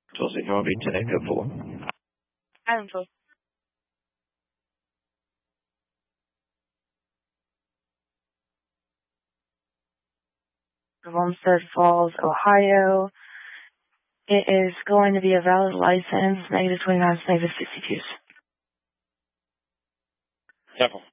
209 today, go for. I'm full. Olmsted Falls, Ohio. It is going to be a valid license, -29, -62s. Careful.